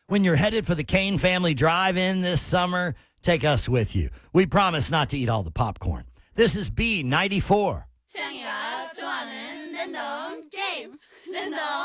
When you're headed for the Kane Family Drive-In this summer, take us with you. We promise not to eat all the popcorn. This is B94. 태양이가 좋아하는 랜덤 게임. 랜덤